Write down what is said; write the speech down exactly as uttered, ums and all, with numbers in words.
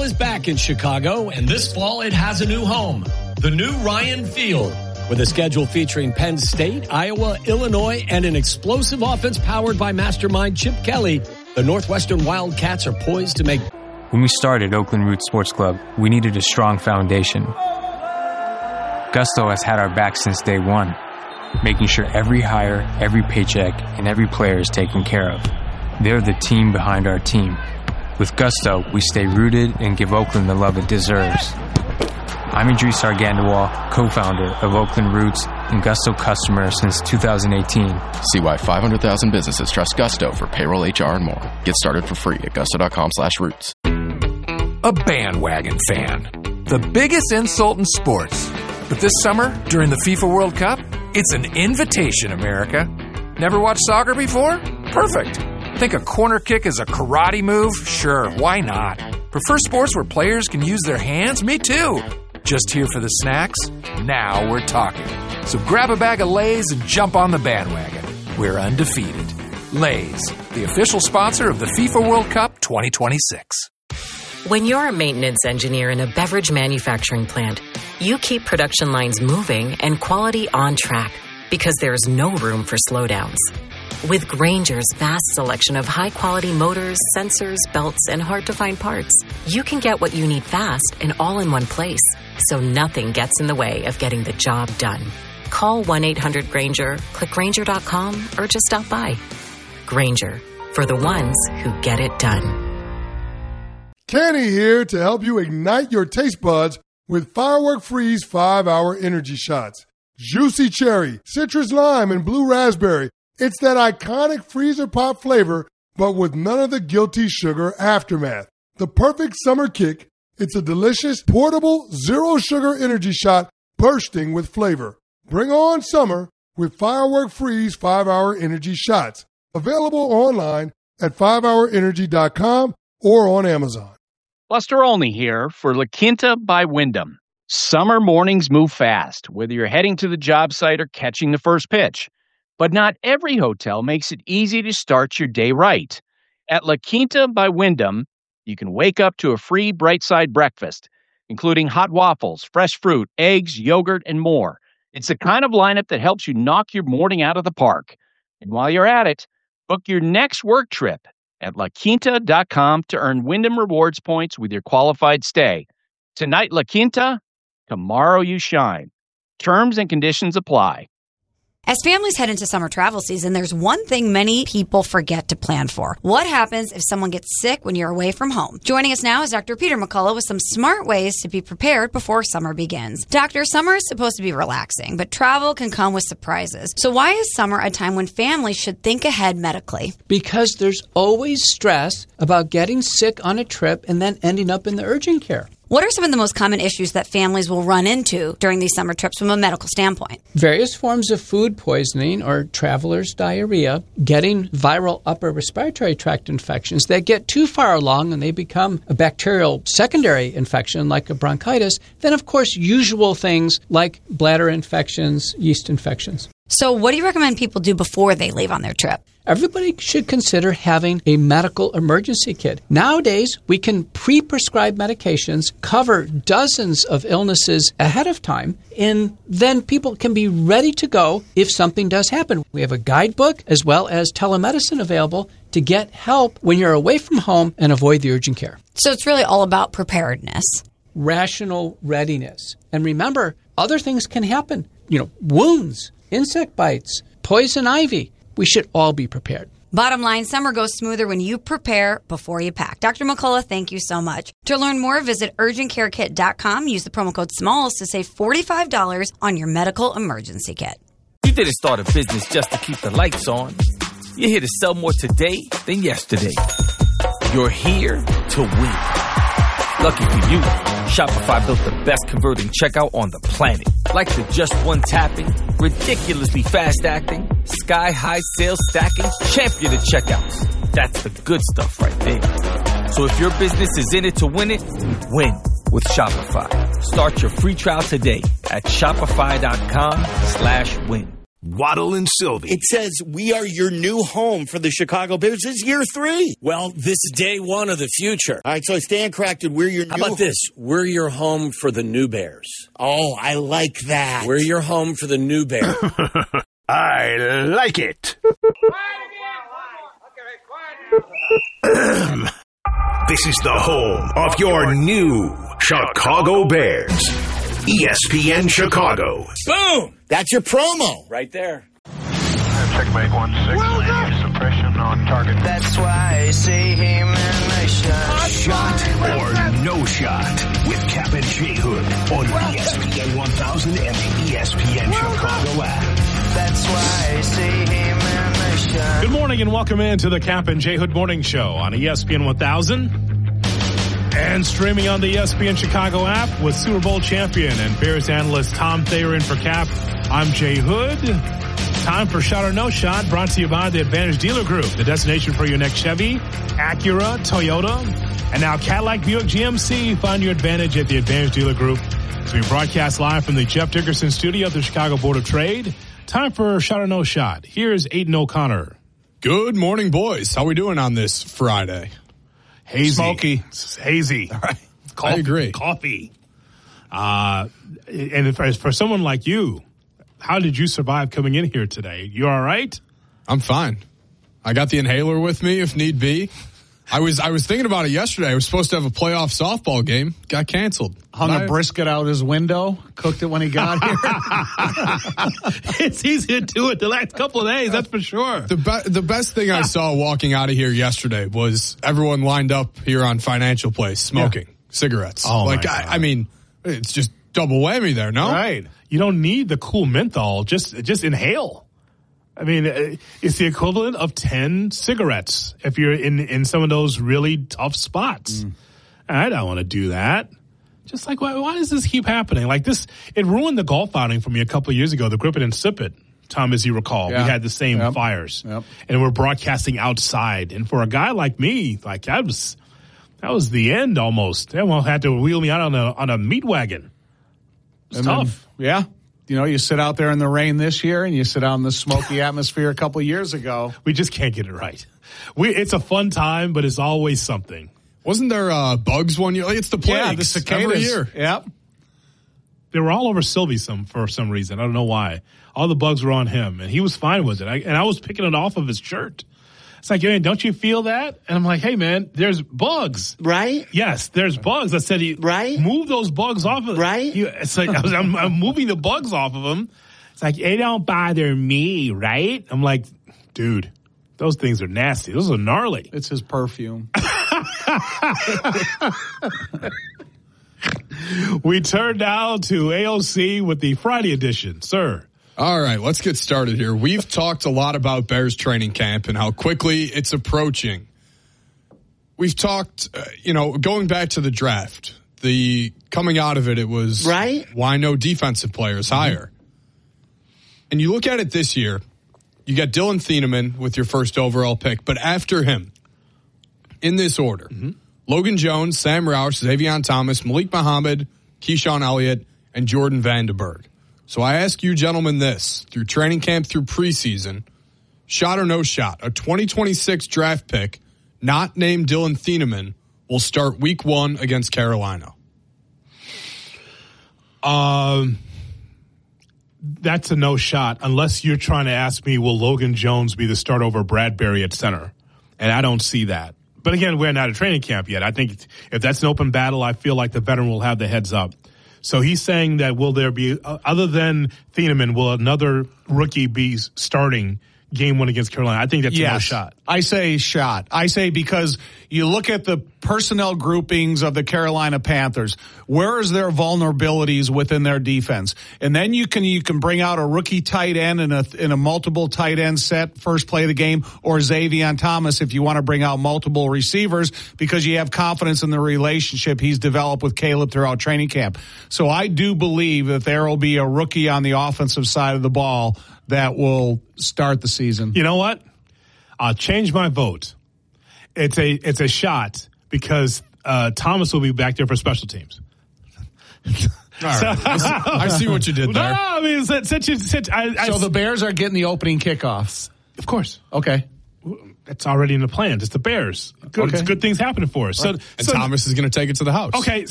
is back in Chicago, and this fall it has a new home. The new Ryan Field. With a schedule featuring Penn State, Iowa, Illinois, and an explosive offense powered by mastermind Chip Kelly, the Northwestern Wildcats are poised to make... When we started Oakland Roots Sports Club, we needed a strong foundation. Gusto has had our back since day one, making sure every hire, every paycheck, and every player is taken care of. They're the team behind our team. With Gusto, we stay rooted and give Oakland the love it deserves. I'm Idris Argandawal, co-founder of Oakland Roots and Gusto customer since two thousand eighteen. See why five hundred thousand businesses trust Gusto for payroll, H R, and more. Get started for free at gusto.com slash roots. A bandwagon fan. The biggest insult in sports. But this summer, during the FIFA World Cup, it's an invitation, America. Never watched soccer before? Perfect. Think a corner kick is a karate move? Sure, why not? Prefer sports where players can use their hands? Me too. Just here for the snacks? Now we're talking. So grab a bag of Lay's and jump on the bandwagon. We're undefeated. Lay's, the official sponsor of the FIFA World Cup twenty twenty-six. When you're a maintenance engineer in a beverage manufacturing plant, you keep production lines moving and quality on track because there's no room for slowdowns. With Grainger's vast selection of high-quality motors, sensors, belts, and hard-to-find parts, you can get what you need fast and all in one place, so nothing gets in the way of getting the job done. Call one eight hundred Grainger, click Grainger dot com, or just stop by. Grainger, for the ones who get it done. Kenny here to help you ignite your taste buds with Firework Freeze five hour Energy Shots. Juicy cherry, citrus lime, and blue raspberry. It's that iconic freezer pop flavor, but with none of the guilty sugar aftermath. The perfect summer kick. It's a delicious, portable, zero-sugar energy shot bursting with flavor. Bring on summer with Firework Freeze five hour Energy Shots. Available online at five hour energy dot com or on Amazon. Buster Olney here for La Quinta by Wyndham. Summer mornings move fast, whether you're heading to the job site or catching the first pitch. But not every hotel makes it easy to start your day right. At La Quinta by Wyndham, you can wake up to a free Bright Side breakfast, including hot waffles, fresh fruit, eggs, yogurt, and more. It's the kind of lineup that helps you knock your morning out of the park. And while you're at it, book your next work trip at la quinta dot com to earn Wyndham Rewards points with your qualified stay. Tonight, La Quinta, tomorrow you shine. Terms and conditions apply. As families head into summer travel season, there's one thing many people forget to plan for. What happens if someone gets sick when you're away from home? Joining us now is Doctor Peter McCullough with some smart ways to be prepared before summer begins. Doctor, summer is supposed to be relaxing, but travel can come with surprises. So why is summer a time when families should think ahead medically? Because there's always stress about getting sick on a trip and then ending up in the urgent care. What are some of the most common issues that families will run into during these summer trips from a medical standpoint? Various forms of food poisoning or traveler's diarrhea, getting viral upper respiratory tract infections that get too far along and they become a bacterial secondary infection like a bronchitis. Then, of course, usual things like bladder infections, yeast infections. So what do you recommend people do before they leave on their trip? Everybody should consider having a medical emergency kit. Nowadays, we can pre-prescribe medications, cover dozens of illnesses ahead of time, and then people can be ready to go if something does happen. We have a guidebook as well as telemedicine available to get help when you're away from home and avoid the urgent care. So it's really all about preparedness. Rational readiness. And remember, other things can happen. You know, wounds, insect bites, poison ivy. We should all be prepared. Bottom line, summer goes smoother when you prepare before you pack. Doctor McCullough, thank you so much. To learn more, visit urgent care kit dot com. Use the promo code SMALLS to save forty-five dollars on your medical emergency kit. You didn't start a business just to keep the lights on. You're here to sell more today than yesterday. You're here to win. Lucky for you, Shopify built the best converting checkout on the planet. Like the just one tapping, ridiculously fast acting, sky-high sales stacking, champion of checkouts. That's the good stuff right there. So if your business is in it to win it, win with Shopify. Start your free trial today at shopify dot com slash win. Waddle and Sylvie. It says we are your new home for the Chicago Bears. This is year three. Well, this is day one of the future. All right, so Stan corrected. We're your How new about this? We're your home for the new Bears. Oh, I like that. We're your home for the new Bears. I like it. This is the home of your new Chicago Bears. E S P N Chicago. Boom! That's your promo. Right there. Checkmate one six, landing suppression on target. That's why I say him and I shot. Shot or no shot with Cap and J Hood on E S P N one thousand and the E S P N Chicago app. That's why I say him and I shot. Good morning and welcome into the Cap and J Hood Morning Show on E S P N one thousand. And streaming on the E S P N Chicago app with Super Bowl champion and Bears analyst Tom Thayer in for Cap. I'm Jay Hood. Time for Shot or No Shot, brought to you by the Advantage Dealer Group, the destination for your next Chevy, Acura, Toyota, and now Cadillac, Buick, G M C. Find your advantage at the Advantage Dealer Group. So we broadcast live from the Jeff Dickerson studio at the Chicago Board of Trade. Time for Shot or No Shot. Here's Aiden O'Connor. Good morning, boys. How we doing on this Friday? Hazy. Smoky. Hazy. All right. Coffee, I agree. Coffee. Uh, and for, for someone like you, how did you survive coming in here today? You all right? I'm fine. I got the inhaler with me if need be. I was I was thinking about it yesterday. I was supposed to have a playoff softball game. Got canceled. Hung I, a brisket out his window. Cooked it when he got here. It's easy to do it the last couple of days, that's for sure. The, be- the best thing I saw walking out of here yesterday was everyone lined up here on Financial Place smoking yeah. cigarettes. Oh, like I, I mean, it's just double whammy there, no? Right. You don't need the cool menthol. Just just inhale. I mean, it's the equivalent of ten cigarettes if you're in, in some of those really tough spots. Mm. I don't want to do that. Just like, why, why does this keep happening? Like this, it ruined the golf outing for me a couple of years ago, the Grip It and Sip It. Tom, as you recall, yeah. we had the same yep. fires. Yep. And we're broadcasting outside. And for a guy like me, like that was, that was the end almost. They almost had to wheel me out on a, on a meat wagon. It's and tough. Then, yeah. You know, you sit out there in the rain this year and you sit out in the smoky atmosphere a couple of years ago. We just can't get it right. We It's a fun time, but it's always something. Wasn't there uh, bugs one year? Like it's the plague. Yeah, the cicadas. Every year. Yep. They were all over Sylvie some for some reason. I don't know why. All the bugs were on him, and he was fine with it. I, and I was picking it off of his shirt. It's like, hey, don't you feel that? And I'm like, hey, man, there's bugs. Right? Yes, there's bugs. I said, right? Move those bugs off of Right? you. It's like, I was, I'm, I'm moving the bugs off of him. It's like, they don't bother me, right? I'm like, dude, those things are nasty. Those are gnarly. It's his perfume. We turn now to A O C with the Friday edition. Sir. All right, let's get started here. We've talked a lot about Bears training camp and how quickly it's approaching. We've talked, uh, you know, going back to the draft, the coming out of it, it was, right? Why no defensive players mm-hmm. higher? And you look at it this year, you got Dylan Thieneman with your first overall pick, but after him, in this order, mm-hmm. Logan Jones, Sam Roush, Xavier Thomas, Malik Muhammad, Keyshawn Elliott, and Jordan Vandenberg. So I ask you gentlemen this, through training camp, through preseason, shot or no shot, a twenty twenty-six draft pick not named Dylan Thieneman will start week one against Carolina. Um, that's a no shot, unless you're trying to ask me, will Logan Jones be the start over Bradbury at center? And I don't see that. But again, we're not at training camp yet. I think if that's an open battle, I feel like the veteran will have the heads up. So he's saying that will there be, uh, other than Thieneman, will another rookie be starting game one against Carolina? I think that's yes. a no shot. I say shot. I say because you look at the personnel groupings of the Carolina Panthers. Where is their vulnerabilities within their defense? And then you can you can bring out a rookie tight end in a in a multiple tight end set first play of the game, or Xavier Thomas if you want to bring out multiple receivers because you have confidence in the relationship he's developed with Caleb throughout training camp. So I do believe that there will be a rookie on the offensive side of the ball that will start the season. You know what? I'll change my vote. It's a it's a shot because uh, Thomas will be back there for special teams. All right. I, see, I see what you did there. No, no, I mean, since, since you, since I, I, So the Bears are getting the opening kickoffs. of course, Okay. that's already in the plans. It's the Bears. Good, Okay. it's good things happening for us. So, And so Thomas is going to take it to the house. okay.